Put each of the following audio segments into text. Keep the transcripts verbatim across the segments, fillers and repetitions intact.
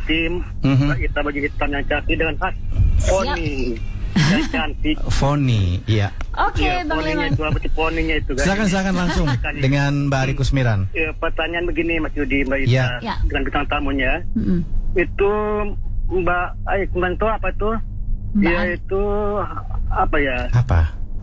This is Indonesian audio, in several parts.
putih, Mhm. Mbak Ita baju hitam yang cantik dengan khas poni yang cantik. Foni, iya. Oke, Ya, Bang poninya Leman. itu apa sih poninya itu kan? Silakan silakan langsung dengan Mbak Ari Kusmiran. Ya, pertanyaan begini Mas Yudi, Mbak Ita, Ya. Ya. dengan bintang tamunya. Mm-mm. Itu Mbak Aik itu apa tuh? Mbak Dia Ai- itu apa ya? Apa?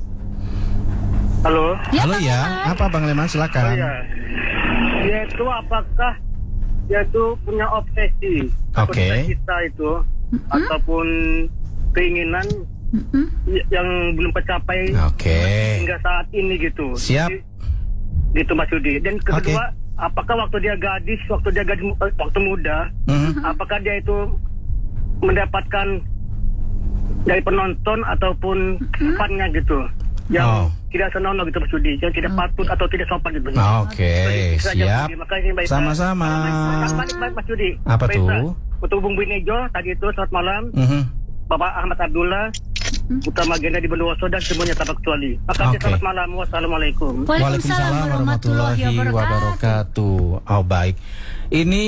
Halo? Ya, Halo Bang ya, Leman. apa Bang Leman Oh silakan. ya. Dia itu apakah dia itu punya obsesi? Oke. Cita itu ataupun keinginan Mm-mm. y- yang belum tercapai Oke. hingga saat ini gitu. Siap. Jadi, gitu Mas Yudi. Dan kedua, apakah waktu dia gadis, waktu dia gadis, eh, waktu muda, Mhm. apakah dia itu mendapatkan dari penonton ataupun fannya gitu, yang Oh. tidak senonoh gitu Mas Yudi, yang tidak patut atau tidak sopan gitu. Oke, Itu saja, Mas siap. Yudi. Makasih Mbak Ita. Sama-sama. Mas, Mas, Mas Yudi. Apa Mbak Ita, tuh? untuk Bung Binejo tadi itu selamat malam. Mhm. Bapak Ahmad Abdullah, Utama Agenda di Bondowoso dan semuanya tanpa kecuali. Makasih, Oke. selamat malam. Wassalamualaikum. Waalaikumsalam warahmatullahi wabarakatuh. Oh baik. Ini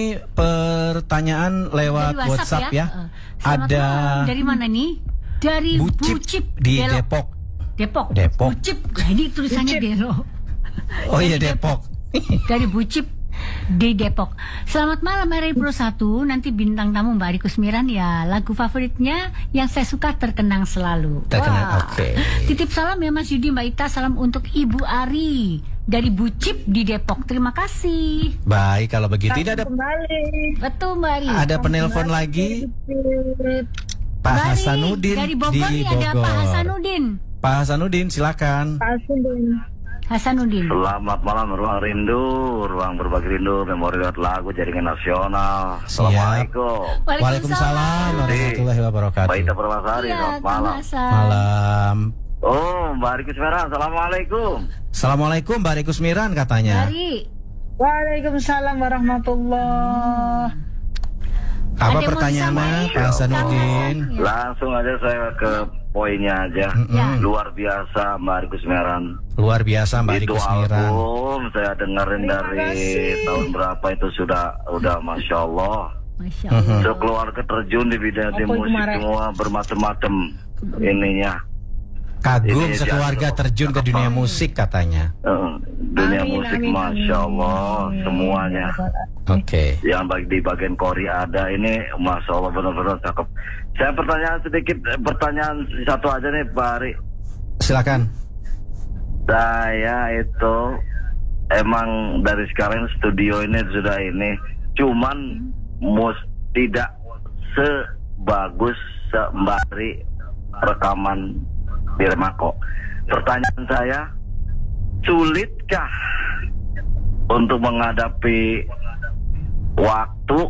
pertanyaan lewat Dari WhatsApp, ya. Eh, selamat Ada malam. Dari mana nih? Dari Bucip Bucip, di Belok. Depok. Depok. Depok. Bucip. Jadi tulisannya Delo. Oh iya Depok. Dari Bucip di Depok. Selamat malam R R I Pro satu. Nanti bintang tamu Mbak Ari Kusmiran ya. Lagu favoritnya yang saya suka Terkenang Selalu. Terkenang, Wah. oke. Titip salam ya Mas Yudi, Mbak Ita. Salam untuk Ibu Ari dari Bucip di Depok. Terima kasih. Baik, kalau begitu ini ada Kembali. Betul Mbak Ari. ada penelpon lagi Pak Mbak Ari, Hasanuddin dari di Bogor nih ada Pak Bogor. Hasanuddin. Pak Hasanuddin silakan. Asin Hasanuddin. Selamat malam Ruang Rindu, Ruang Berbagi Rindu, Memori Lewat Lagu Jaringan Nasional. Siap. Assalamualaikum. Waalaikumsalam warahmatullahi wabarakatuh. Baik, Permasari, Iya, selamat malam. Kang Malam. Oh, Mbak Ari Kusmiran, Assalamualaikum. Assalamualaikum Mbak Ari Kusmiran katanya. Dari Waalaikumsalam warahmatullah. Apa Ada yang mau pertanyaannya disampaikan? Pak Hasanuddin? Ya. Langsung aja saya ke poinnya aja. Mm-mm. Luar biasa Mbak Ari Kusmiran. Luar biasa Mbak Ari Itu Kusmiran. album saya dengerin Terima dari kasih. tahun berapa itu sudah udah Masya Allah. Masya Mhm. Allah. Sekeluarga terjun di bidang di Apa musik kemarin? semua bermacam-macam ininya. Kagum Ini sekeluarga dia. terjun ke dunia musik katanya. Eh, dunia Amin, musik amin, Masya amin. Allah semuanya. Oke. Yang bagi di bagian Korea ada ini Masya Allah benar-benar cakep. Saya pertanyaan sedikit, eh, pertanyaan satu aja nih Pak Ari. Silakan. Saya itu emang dari sekarang studio ini sudah ini, cuman mus tidak sebagus se Mbak Ari rekaman di Remako. Pertanyaan saya, sulitkah untuk menghadapi waktu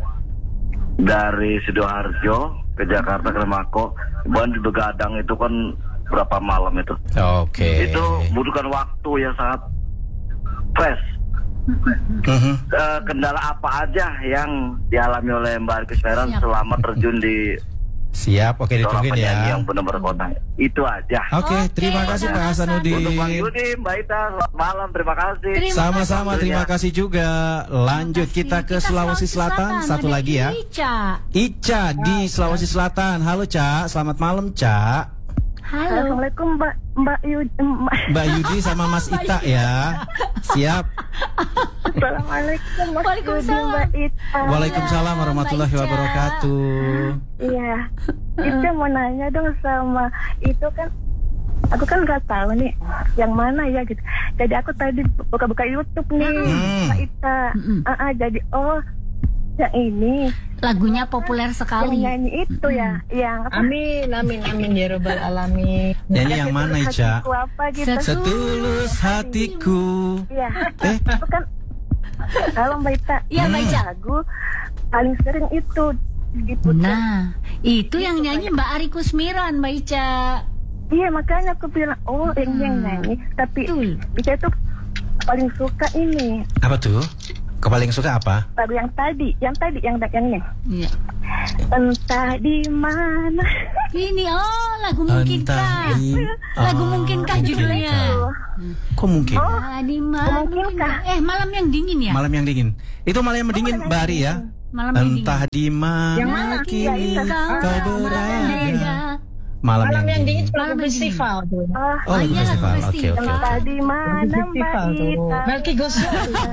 dari Sidoarjo ke Jakarta ke Remako? Bukan di Begadang itu kan berapa malam itu? Oke. Itu butuhkan waktu yang sangat fresh. Mhm. Eh, kendala apa aja yang dialami oleh Mbak Ari Kusmiran Siap. selama terjun di Siap, oke seorang ditungguin penyanyi ya. yang benar-benar kota? Itu aja. Oke, Oke, terima kasih Pak Pak Hasanuddin. Untuk Bang Yudi, Mbak Ita, selamat malam, terima kasih. Terima Sama-sama, kasih. terima kasih juga. Lanjut kasih. kita ke Sulawesi Selatan. Satu Ada lagi ya. Ica. Ica di Sulawesi Selatan. Halo Ca, selamat malam Ca. Halo. Assalamualaikum Mbak Mbak Yudi. Mbak. Mbak Yudi sama Mas Ita ya. Siap. Assalamualaikum Mas Waalaikumsalam. Yudi, Mbak Ita. Waalaikumsalam warahmatullahi Mbak Ica. wabarakatuh. Iya. Itu mau nanya dong sama itu kan. Aku kan nggak tahu nih yang mana ya gitu. Jadi aku tadi buka-buka YouTube nih, Hmm. Mbak Ita. Mm-mm. Ah, ah, jadi oh yang ini Lagunya populer yang sekali. nyanyi itu ya, yang apa? Amin, amin, amin ya Rabbal Alamin. Nyanyi yang mana Ica? Hatiku apa gitu. Set- Setulus hatiku. Iya. Eh, Itu kan kalau Mbak Ita Iya, Mbak Ica. lagu paling sering itu diputar. Nah, itu yang nyanyi Mbak Ari Kusmiran, Mbak Ica. Iya makanya aku bilang oh ini yang nyanyi. Tapi Betul. Ica tuh paling suka ini apa tuh? Kepaling suka apa? lagu yang tadi, yang tadi yang yang ini. Iya. Entah di mana. Ini oh lagu mungkinkah? Entah di- Lagu Oh, mungkinkah itu judulnya? mereka. Kok mungkin? Oh, Ah, di mana? mungkinkah? Eh, malam yang dingin ya? Malam yang dingin. Itu malam yang dingin malam yang Mbak Ari ya. dingin. Malam yang Entah di mana Yang mana? kini Ya, kau kau berada. berada. Malam, Malam yang dingin dingin. lagu Malam yang festival tuh. Oh, Oh, Oh, lagu iya, lagu festival. Oke, festival. oke. entah di Lagu mana Mbak festival tuh. Ita. Melky Guslo.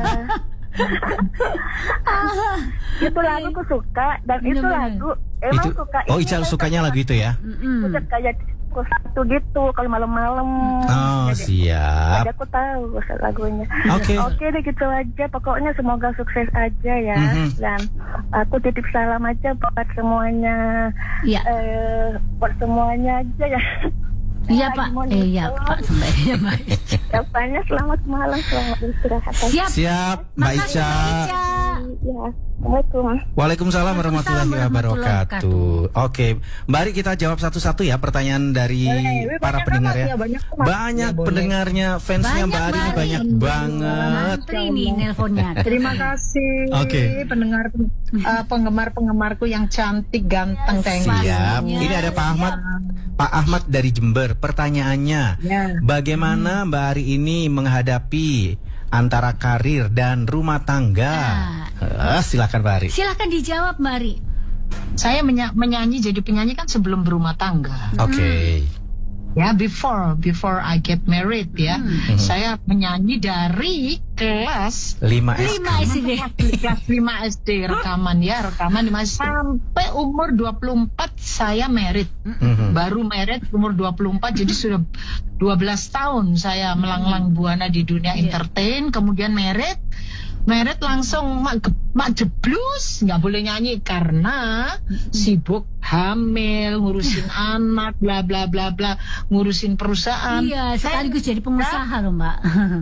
Itu lagu aku suka dan itu Bener-bener. lagu emang Itu suka. Oh, ini Ica kan sukanya lagu itu ya? Mm-mm. suka kayak satu gitu kalau malam-malam. Oh, Jadi- siap. Jadi aku tahu lagunya. Oke. Oke deh gitu aja. Pokoknya semoga sukses aja ya. Mhm. Dan aku titip salam aja buat semuanya. Iya. Eh, buat semuanya aja ya. Iya Lagi Pak. mau Eh, iya nonton. Pak. Sampai ya Pak. Ucapannya selamat malam, selamat istirahat. Siap. Siap, Mbak Makasih, Ica. Mbak Ica. Ya, Assalamualaikum. Waalaikumsalam warahmatullahi Waalaikumsalam wabarakatuh. Oke, mari kita jawab satu-satu ya pertanyaan dari Boleh. Wih, para banyak pendengar amat ya. ya, banyak amat. Banyak Ya, boleh. pendengarnya, fansnya Banyak, Mbak Ari ini Mbak Ari. banyak banget. Antri nih nelponnya. Terima kasih Oke. pendengar uh, penggemar-penggemarku yang cantik, ganteng, thank you. Siap. Pastinya. Ini ada Pak Ahmad. Pak Ahmad dari Jember. Pertanyaannya, Ya. bagaimana Mbak Ari ini menghadapi antara karir dan rumah tangga? Eh, silakan Mbak Ari. Silahkan dijawab Mbak Ari. Saya menya- menyanyi jadi penyanyi kan sebelum berumah tangga. Oke. Ya, before before I get married ya. Hmm. Saya menyanyi dari kelas lima S. Lima S D. kelas lima S D rekaman ya, rekaman lima sampai umur dua puluh empat saya married. Mhm. Baru married umur dua puluh empat, jadi sudah dua belas tahun saya melanglang buana di dunia entertain, kemudian married. Married langsung mak, ge- mak jeblus, nggak boleh nyanyi karena sibuk hamil, ngurusin anak, bla bla bla bla, ngurusin perusahaan. Iya, sekaligus jadi pengusaha loh Mbak.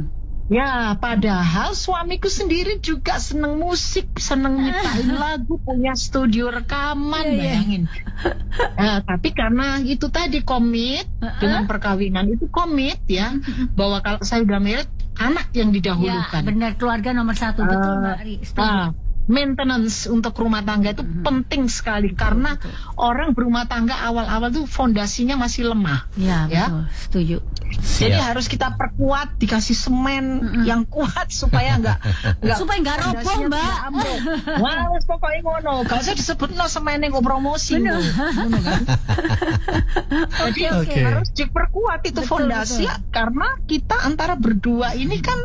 Ya, padahal suamiku sendiri juga seneng musik, seneng nyiptain lagu, punya studio rekaman, Iya, iya. bayangin. Nah, tapi karena itu tadi komit dengan perkawinan itu komit ya, bahwa kalau saya udah married, anak yang Ya, didahulukan. benar, keluarga nomor satu. Betul Mbak Ari. Setuju. Nah, maintenance untuk rumah tangga itu penting sekali karena orang berumah tangga awal-awal tuh fondasinya masih lemah. Ya, Ya. betul. Setuju. Jadi Siap. harus kita perkuat, dikasih semen yang kuat supaya nggak nggak Supaya nggak roboh, fondasinya Mbak. tidak ambruk. Wah, wis pokoknya ngono. Gak usah disebut no semen yang promosi. Bener. lho. Ngono kan. Jadi Oke. harus diperkuat itu Betul, fondasi betul. karena kita antara berdua ini kan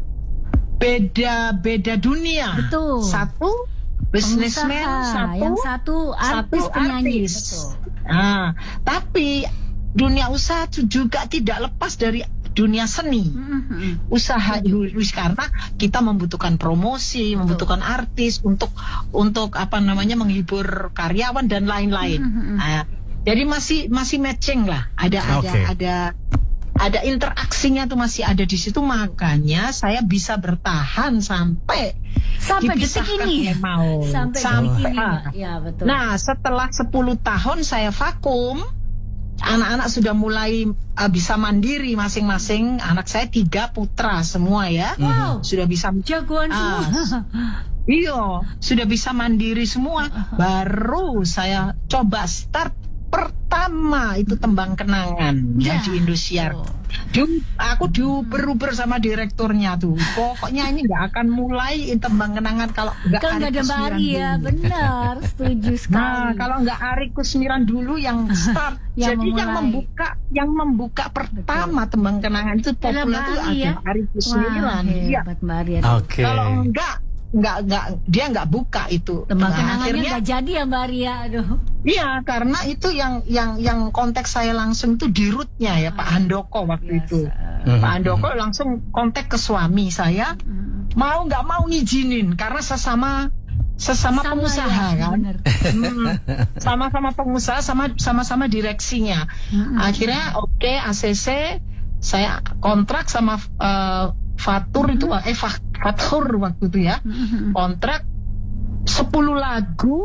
beda beda dunia. Betul. Satu businessman, Pengusaha. satu Yang satu artis satu penyanyi. artis. Betul. Nah, tapi dunia usaha itu juga tidak lepas dari dunia seni. Mhm. Usaha itu karena kita membutuhkan promosi, membutuhkan artis untuk untuk apa namanya menghibur karyawan dan lain-lain. Mhm. Nah, jadi masih masih matching lah. Ada ada Oke. ada ada interaksinya tuh masih ada di situ, makanya saya bisa bertahan sampai Sampai detik dipisahkan ini. oleh maut. Sampai, Sampai- detik ini, Mbak. Ya, betul. Nah, setelah sepuluh tahun saya vakum, anak-anak sudah mulai uh, bisa mandiri masing-masing. Anak saya tiga putra semua ya. Wow. Sudah bisa Jagoan Ah, semua. Iya, sudah bisa mandiri semua. Baru saya coba start pertama itu tembang kenangan Ya. ya, di Indosiar. Oh. Di- aku diuber-uber sama direkturnya tuh. Pokoknya ini nggak akan mulai tembang kenangan kalau nggak Kalau nggak ada Mbak Kusmiran Ari ya, dulu. benar. Setuju sekali. Nah, kalau nggak Ari Kusmiran dulu yang start, Yang jadi yang memulai. membuka, yang membuka pertama tembang kenangan itu Adalah populer Mbak itu Ari ya? ada Ari Kusmiran. Wah, Iya. hebat Mbak Ari. Oke. Kalau enggak, enggak, enggak, dia enggak buka itu. Tembang Nah, kenangannya akhirnya, nggak jadi ya Mbak Ari ya. Aduh. iya, karena itu yang yang yang konteks saya langsung itu di rootnya ya Pak Handoko waktu Biasa. itu. Mhm. Pak Handoko langsung kontak ke suami saya, Mm. mau nggak mau ngizinin karena sesama sesama Sama pengusaha ya, kan. bener. Hmm, sama-sama pengusaha, sama sama-sama direksinya. Mm-mm. Akhirnya oke A C C saya kontrak sama eh, Fatur itu eh Fa- Fatur waktu itu ya. Mm-mm. Kontrak sepuluh lagu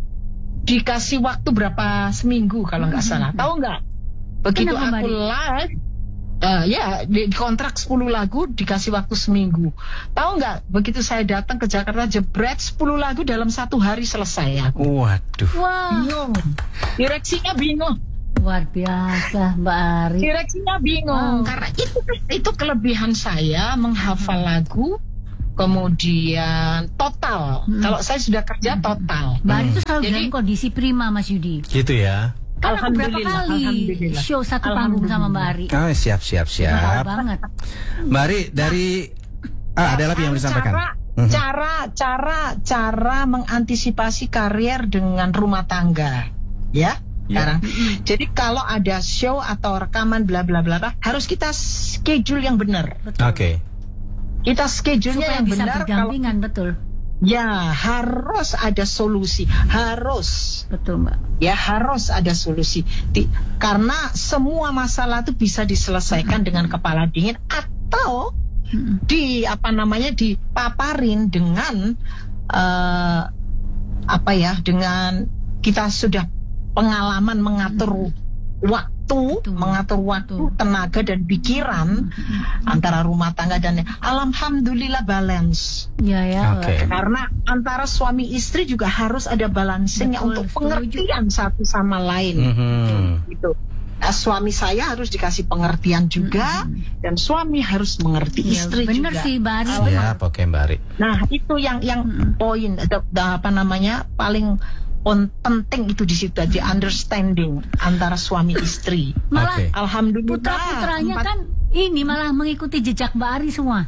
dikasih waktu berapa seminggu kalau nggak salah. Tahu nggak? Begitu Kenapa, aku Mbak Ari? live eh, ya di, di kontrak sepuluh lagu dikasih waktu seminggu. Tahu nggak? Begitu saya datang ke Jakarta jebret sepuluh lagu dalam satu hari selesai aku. Waduh. Wah, Bingung. Direksinya bingung. luar biasa Mbak Ari. Direksinya bingung Wow. karena itu itu kelebihan saya menghafal lagu kemudian total. Hmm. Kalau saya sudah kerja total. Mbak Ari itu selalu Jadi- dalam kondisi prima, Mas Yudi. Gitu ya. Kan aku berapa Alhamdulillah, kali alhamdulillah. show satu panggung sama Mbak Ari. Oh, siap siap Tahu siap. banget. Mbak Ari dari ah, ada lagi yang mau disampaikan? Cara, Mhm. cara, cara, cara mengantisipasi karier dengan rumah tangga, ya. Sekarang, jadi kalau ada show atau rekaman bla bla bla bla, harus kita schedule yang benar. Oke. Kita schedule-nya Supaya yang bisa benar. Kalau berdampingan, betul. ya harus ada solusi, harus. Betul, Mbak. Ya harus ada solusi. Di- karena semua masalah itu bisa diselesaikan dengan kepala dingin atau di apa namanya dipaparin dengan eh, apa ya dengan kita sudah pengalaman mengatur waktu, Betul. mengatur waktu, Betul. tenaga dan pikiran antara rumah tangga dan alhamdulillah balance. Ya ya. Oke. Mbak. Karena antara suami istri juga harus ada balancingnya Betul, untuk setuju. pengertian satu sama lain. Mhm. Gitu. Nah, suami saya harus dikasih pengertian juga dan suami harus mengerti Ya, istri bener juga. sih, Mbak Ari. Siap, oke Mbak Ari. Nah, itu yang yang poin atau apa namanya paling on- penting itu di situ aja understanding antara suami istri. Malah Oke. Alhamdulillah. putra-putranya empat- kan ini malah mengikuti jejak Mbak Ari semua.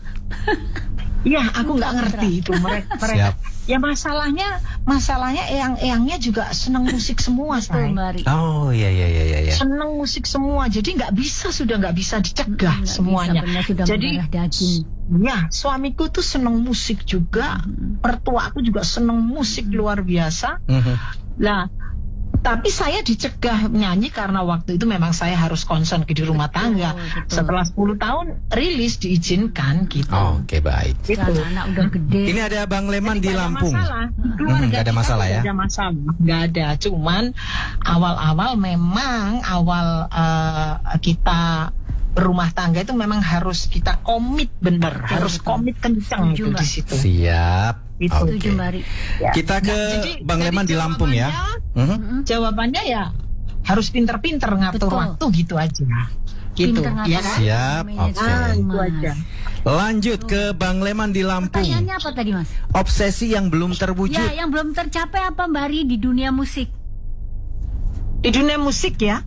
Iya, aku nggak Putra. ngerti itu mereka. mereka. Siap. Ya masalahnya, masalahnya eyang-eyangnya juga seneng musik semua, Betul, say. Mbak Ari. Oh iya iya iya iya. Ya. Seneng musik semua, jadi nggak bisa sudah nggak bisa dicegah Nggak semuanya. bisa, benar, sudah Jadi mendarah daging. ya suamiku tuh seneng musik juga, mertua aku juga seneng musik luar biasa. Mhm. Lah, tapi saya dicegah nyanyi karena waktu itu memang saya harus concern ke di rumah tangga. betul. Setelah sepuluh tahun rilis diizinkan gitu. Oh, oke baik. Gitu. Sekarang anak udah gede. Ini ada Bang Leman di Nggak ada Lampung. masalah. Mhm, Keluarga nggak ada kita masalah ya? nggak ada masalah, nggak ada. Cuman awal-awal memang awal eh, kita berumah tangga itu memang harus kita komit bener, Betul, harus betul. komit kencang Setuju, itu Mbak. di situ. Siap. Itu. Oke. Setuju, Mbak Ari. Kita ke Nah, jadi- Bang jadi Leman di Lampung ya. jawabannya- Mhm. Jawabannya ya harus pinter-pinter ngatur Betul. waktu gitu aja. Gitu, Pinter ngatur ya kan? Siap, manajemen, oke. Nah, itu Mas. aja. Lanjut ke Bang Leman di Lampung. Pertanyaannya apa tadi, Mas? Obsesi yang belum terwujud. Ya, yang belum tercapai apa Mbak Ari di dunia musik? Di dunia musik ya,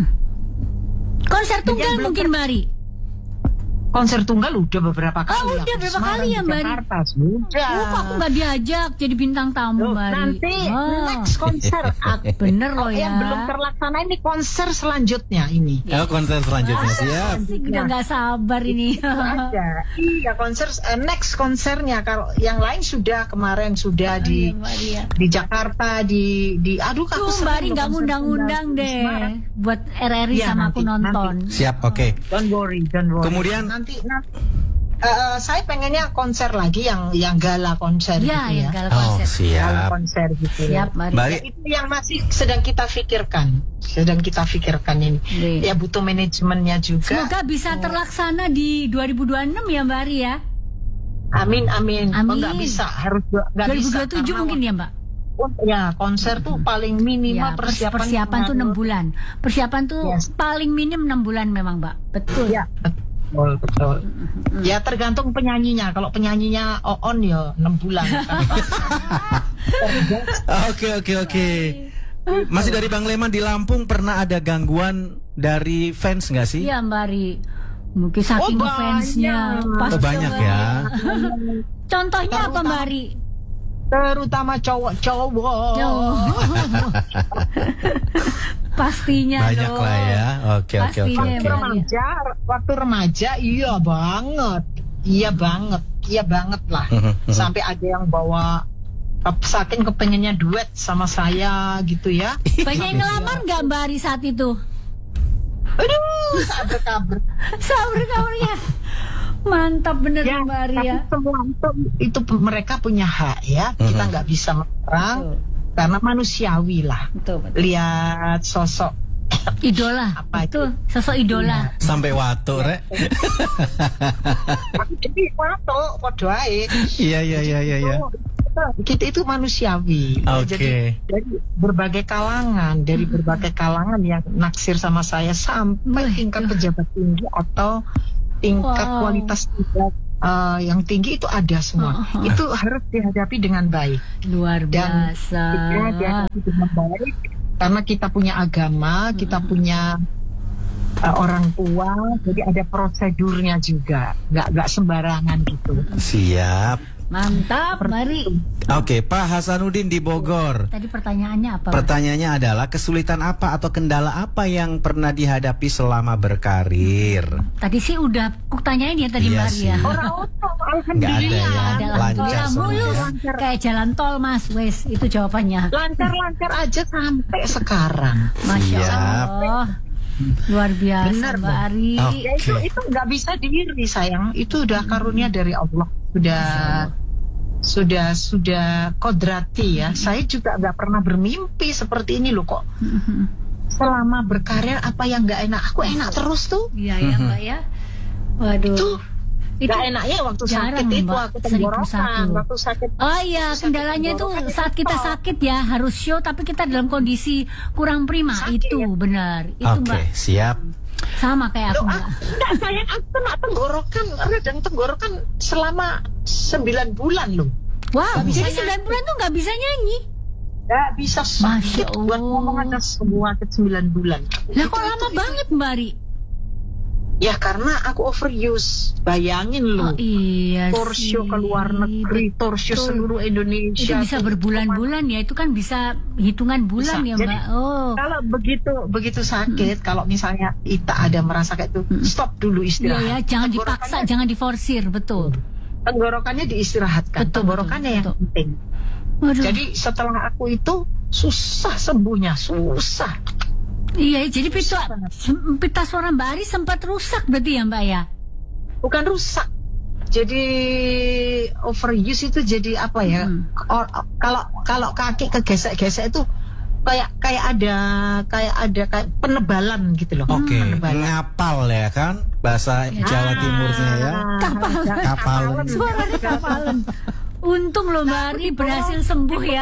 Konser tunggal belum mungkin Mbak Ari. konser tunggal udah beberapa kali. Oh, udah aku berapa Semarang, kali ya, di Mbak Ari? Jakarta sudah. Oh, kok aku nggak diajak jadi bintang tamu, Loh, Mbak Ari? nanti Oh, next konser aku- bener loh yang ya. belum terlaksana ini konser selanjutnya ini. Oh, konser selanjutnya siap. Asik, udah nggak sabar ini. Ada. Iya konser eh, next konsernya kalau yang lain sudah kemarin sudah di Iya, Mbak Ari ya. di Jakarta di di aduh aku Tuh Mbak sering Ari loh nggak konser ngundang-undang tunggal di deh Semarang. buat R R I Iya, sama aku nanti, nonton. Siap, oke. Don't worry, don't worry. Kemudian- nanti nanti eh, saya pengennya konser lagi yang yang gala konser Ya, gitu yang ya. gala Oh, konser. Gala siap. konser gitu ya. Siap, Mbak Ari. Mbak Ari, Ya, itu yang masih sedang kita pikirkan, sedang kita pikirkan ini. Iya. Ya butuh manajemennya juga. Semoga bisa terlaksana di dua ribu dua puluh enam ya Mbak Ari ya. Amin amin. Oh, Amin. nggak bisa, harus nggak dua ribu bisa. dua puluh tujuh karena mungkin ya Mbak. waktu- Ya konser tuh paling minimal Ya, pers- persiapan persiapan tuh enam bulan. Persiapan tuh Yes. paling minim enam bulan memang Mbak. Betul. Ya betul betul. Ya tergantung penyanyinya. Kalau penyanyinya on ya enam bulan. oke oke oke. Masih dari Bang Leman di Lampung, pernah ada gangguan dari fans nggak sih? Iya Mbak Ari. Mungkin saking Oh, fansnya. banyak. Pas Oh, banyak Mbak ya. Ari. Contohnya apa Mbak Ari? Terutama cowok-cowok. Oh. Pastinya Banyak dong. lah ya. Oke oke oke Pastinya, oke. Mbak. Remaja, waktu remaja iya banget. Iya banget. Iya banget lah. Sampai ada yang bawa ke- saking kepengennya duet sama saya gitu ya. Banyak yang ngelamar nggak Mbak Ari saat itu? Aduh, kabur-kabur. Sabar kabarnya. Mantap bener Ya, Mbak Ari tapi ya. semua itu, itu mereka punya hak ya. Kita nggak bisa melarang Betul. karena manusiawi lah. Betul, betul. Lihat sosok Idola. Apa itu? Betul, sosok idola. Sampai watu, Rek. jadi waktu podo ae. Iya iya iya iya iya. Kita itu manusiawi. Oke. Jadi dari berbagai kalangan, dari berbagai kalangan yang naksir sama saya sampai Wih, tingkat tuh. pejabat tinggi atau tingkat Wow. kualitas hidup uh, yang tinggi itu ada semua. Oh, oh. Itu harus dihadapi dengan baik. Luar Dan biasa. kita dihadapi dengan baik karena kita punya agama, kita punya uh, orang tua, jadi ada prosedurnya juga, nggak nggak sembarangan gitu. Siap. Mantap, mari. Oke, Pak Hasanuddin di Bogor. Tadi pertanyaannya apa? Pertanyaannya adalah kesulitan apa atau kendala apa yang pernah dihadapi selama berkarir? Tadi sih udah aku tanyain ya tadi Iya Mbak sih. Ria. Orang Nggak ada ya, Ada lancar ya, mulus semuanya. kayak jalan tol Mas, wes itu jawabannya. lancar-lancar aja sampai sekarang. Masya Siap. Allah. Luar biasa Bener, Mbak Bang. Ari. Oke. Ya itu itu nggak bisa diiri sayang. Itu udah karunia dari Allah. Sudah sudah sudah kodrati ya. Saya juga nggak pernah bermimpi seperti ini loh kok. Selama berkarir apa yang nggak enak? Aku enak terus tuh. Iya ya Mbak ya. Waduh. Tuh. Itu Gak enaknya waktu jarang, sakit itu Mbak. aku Seribu tenggorokan. satu. Waktu sakit. Oh iya, waktu sakit kendalanya itu tenggorokan saat kita itu sakit ya harus show tapi kita dalam kondisi kurang prima. Sakit, Itu ya? benar. Itu Oke, Mbak. siap. Sama kayak aku Loh, Mbak. aku, enggak sayang, aku kena tenggorokan, radang tenggorokan selama sembilan bulan loh. Wow, Nggak bisa jadi sembilan bulan tuh nggak bisa nyanyi. Nggak bisa sakit Masya buat Allah. ngomong aja sebuah sakit sembilan bulan. Lah Itu- kok lama itu- banget Mbak Ari? Ya karena aku overuse. Bayangin Oh loh. iya Torshow sih. ke luar negeri, torshow Betul. seluruh Itu Indonesia. bisa Tuh, berbulan-bulan ya, itu kan bisa hitungan bulan Bisa. ya Jadi, Mbak. Oh. Kalau begitu begitu sakit, kalau misalnya kita ada merasa kayak itu, stop dulu Iya istirahat. ya, jangan dipaksa, Tenggorokannya- jangan diforsir, betul. Tenggorokannya diistirahatkan, Betul, tenggorokannya betul, yang betul. penting. Waduh. Jadi setelah aku itu susah sembuhnya, susah. Iya, jadi pita, pita suara Mbak Ari sempat rusak berarti ya Mbak ya? Bukan rusak. Jadi overuse itu jadi apa ya? Hmm. Or- Kalau kalau kaki kegesek-gesek itu kayak kayak ada kayak ada kayak penebalan gitu loh. Oke, Penebalan. ngapal ya kan bahasa Jawa Timurnya ya. Kapalan. Kapalan. Suaranya kapalan. Untung loh Mbak Ari berhasil sembuh ya.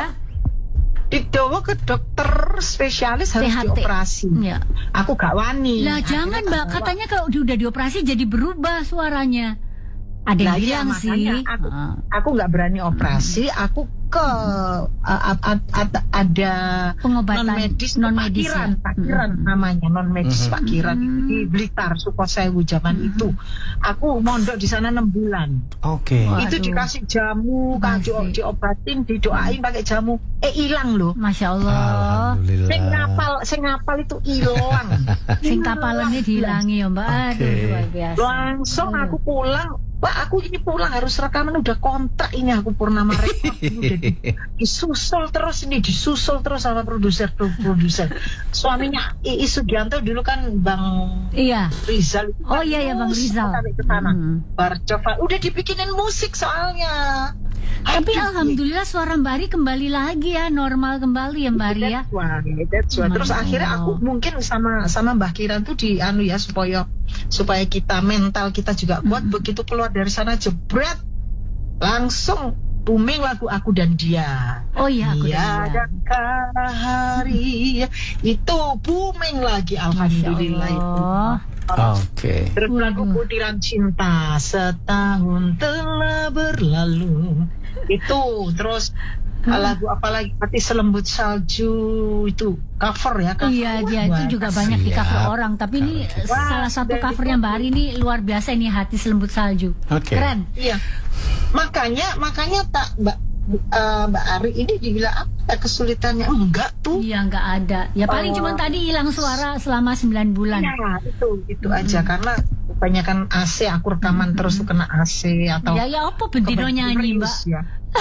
Dibawa ke dokter spesialis harus T H T. dioperasi. Ya. Aku gak wani. Lah Akhirnya jangan tak Mbak, bawa. katanya kalau udah dioperasi jadi berubah suaranya. Ada yang Lah, iya, bilang sih. makanya aku Ah. aku nggak berani operasi. Aku ke uh, a- a- a- ada Pengobatan non medis, non-medis Pakiran, ya? Pakiran Mm-mm. namanya non medis Mhm. Pakiran Mm. di Blitar, Sukosewu zaman itu. Aku mondok di sana enam bulan. Oke. Waduh. Itu dikasih jamu, kan di, Masih. diobatin, didoain pakai jamu. Eh hilang loh. Masya Allah. Alhamdulillah. Sing ngapal, sing ngapal itu hilang. Sing kapalannya dihilangi ya Mbak. Aduh, Oke. luar biasa. Langsung Aduh. aku pulang. Pak, aku ini pulang harus rekaman, udah kontrak ini aku Purnama Record ini udah di- disusul terus ini disusul terus sama produser produser. Suaminya Iis Sugianto dulu kan Bang Iya. Rizal. Oh iya ya Bang Terus Rizal. sampai ke sana. Hmm. Bar coba udah dibikinin musik soalnya. Tapi Aduh, alhamdulillah suara Mbak Ari kembali lagi ya, normal kembali ya Mbak Ari ya. That's why, that's why. Terus Masya akhirnya aku Allah. mungkin sama sama Mbah Kiran tuh di anu ya supaya supaya kita mental kita juga kuat. Begitu keluar dari sana jebret langsung booming lagu Aku dan Dia. Oh iya aku Iya dan dia. dan hari itu booming lagi Masya alhamdulillah itu. Allah. Oke. Terus lagu Waduh. Butiran Cinta setahun telah berlalu itu terus lagu apa lagi Hati Selembut Salju itu cover ya cover. Iya dia Wah, itu juga banyak di cover siap. orang. Tapi ini Wah, salah satu dari covernya Mbak Ari ini luar biasa ini Hati Selembut Salju. Oke. Keren. Iya makanya makanya tak Mbak eh, Mbak Ari ini dibilang apa kesulitannya enggak tuh. Iya nggak ada. Ya paling Oh. cuma tadi hilang suara selama sembilan bulan. Ya itu itu aja karena kebanyakan A C aku rekaman terus tuh kena A C atau Ya ya apa bendino nyanyi Mbak. Ya.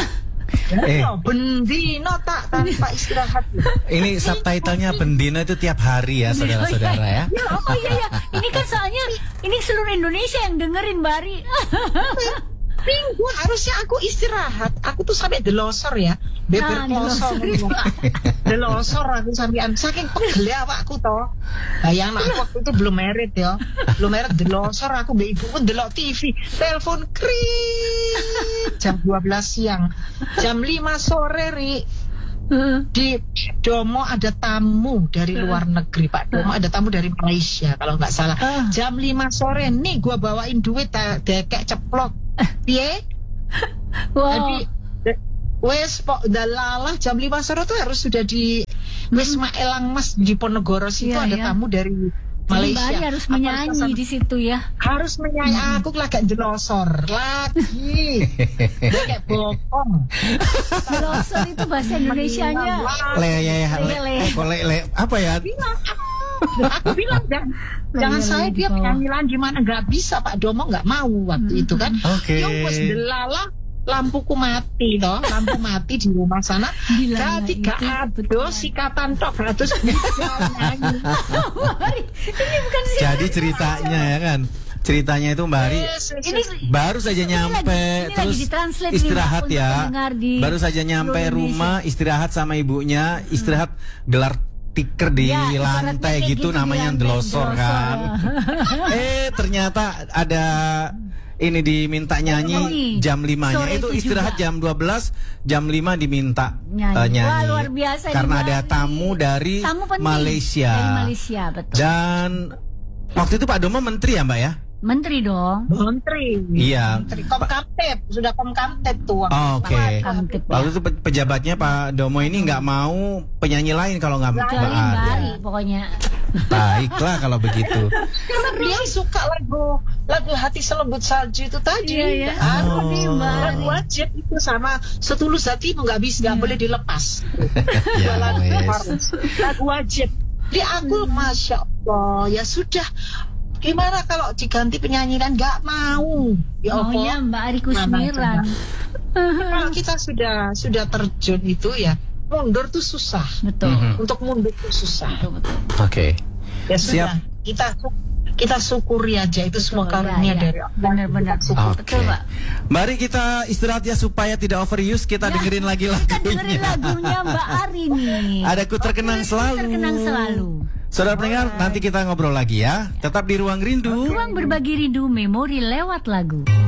Eh. Ya, bendino tak tanpa istirahat. Ini subtitlenya Bendino itu tiap hari ya saudara-saudara ya. Ya, oh iya ya. Ini kan soalnya ini seluruh Indonesia yang dengerin Mbak Ari. Minggu harusnya aku istirahat. Aku tuh sampai delosor ya. Beber Ah, klosor. Delosor aku sampai saking pegel awakku toh. Bayang aku waktu itu belum merit ya. Belum merit delosor aku mbak ibuku delok T V. Telepon kring. Jam dua belas siang. Jam lima sore Ri. Di Domo ada tamu dari luar negeri Pak Domo ada tamu dari Malaysia kalau nggak salah. Ah. Jam lima sore nih gua bawain duit tak dekek ceplok Piye? Wow. Jadi de- wes pok dalalah jam lima sore tuh harus sudah di wes Maelang Mas di Ponegoro situ Iya, ada iya. tamu dari Jadi Malaysia. Mbak Ari harus Apa menyanyi sama- di situ ya. harus menyanyi. Aku lagi jelosor lagi. Dia kayak bokong. Jelosor itu bahasa Indonesianya. Le, le, le, Le. eh, kok le, le, apa ya? Aku bilang dan jangan Iya, saya di dia bawah. penyanyilan gimana nggak bisa Pak Domo nggak mau waktu itu kan. Oke. Ya wes delala lampuku mati toh, lampu mati di rumah sana. Gila, Jadi itu gak ada betulan. sikatan tok terus nyanyi. Mari, ini bukan sih. Jadi ceritanya ya kan, ceritanya itu Mbak Ari Yes, yes, Ini yes. baru saja Ini nyampe lagi- ini terus lagi ditranslate nih, istirahat Mbak, untuk ya. pendengar di Baru saja nyampe seluruh rumah, istirahat sama ibunya, istirahat gelar tiker di Ya, ibaratnya lantai kayak gitu, gitu di namanya lantai, delosor delosor, kan. ya. eh ternyata ada ini diminta nyanyi Nyanyi. jam limanya. Sore Itu itu istirahat juga. jam dua belas, jam lima diminta Nyanyi. eh, nyanyi. Wah, luar biasa nih, Karena Mbak ada Ari. tamu dari Tamu penting Malaysia. Dari Malaysia, betul. Dan waktu itu Pak Domo menteri ya Mbak ya? Menteri dong. Menteri. Iya. Menteri Komkamtep sudah Komkamtep tuh. Oh, Oke. Kamtip, ya. Waktu itu pe- pejabatnya Pak Domo ini nggak mau penyanyi lain kalau nggak Mbak Kecuali Mbak Ari. Ari pokoknya. Baiklah kalau begitu. Karena beliau suka lagu lagu Hati Selembut Salju itu tadi. Iya, iya. Kan? Oh. Nih, Mbak Ari. Lagu wajib itu sama Setulus Hatimu nggak bisa nggak boleh dilepas. Ya lagu wes. harus. Lagu wajib. Di aku masya Allah ya sudah. Gimana kalau diganti penyanyi dan nggak mau? Ya Maunya Allah. Mbak Ari Kusmiran. Kalau kita sudah sudah terjun itu ya mundur tuh susah. Betul. Mhm. Untuk mundur tuh susah. Betul, betul. Oke. Ya Siap. sudah. Kita kita syukuri aja itu semua Betul, karunia ya, ya. dari Allah. Benar-benar. Kita syukuri. Oke. Betul, Pak. Mari kita istirahat ya supaya tidak overuse. Kita Ya, dengerin lagi Kita dengerin lagunya. lagunya Mbak Ari nih. Ada Ku Terkenang Selalu. Terkenang selalu. Saudara pendengar, nanti kita ngobrol lagi ya. Tetap di Ruang Rindu. Ruang berbagi rindu memori lewat lagu.